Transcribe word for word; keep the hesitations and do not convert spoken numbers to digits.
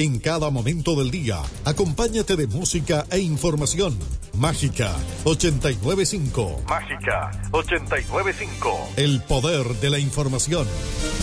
En cada momento del día, acompáñate de música e información. Mágica ochenta y nueve punto cinco. Mágica ochenta y nueve punto cinco. El poder de la información.